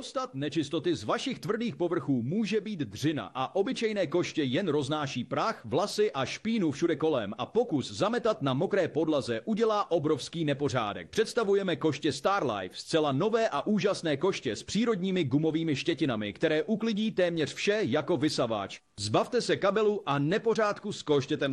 Dostat nečistoty z vašich tvrdých povrchů může být dřina a obyčejné koště jen roznáší prach, vlasy a špínu všude kolem a pokus zametat na mokré podlaze udělá obrovský nepořádek. Představujeme koště Starlife, zcela nové a úžasné koště s přírodními gumovými štětinami, které uklidí téměř vše jako vysavač. Zbavte se kabelu a nepořádku s koštětem